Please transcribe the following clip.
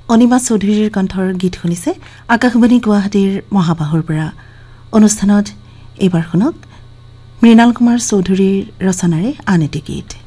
অনিমা চৌধুৰীৰ কণ্ঠৰ গীত শুনিছে আকাশবাণী গুৱাহাটীৰ মহাবাহুৰ পৰা অনুষ্ঠানত এইবাৰ শুনক মৃণাল কুমাৰ চৌধুৰীৰ ৰচনাৰে আন এটি গীত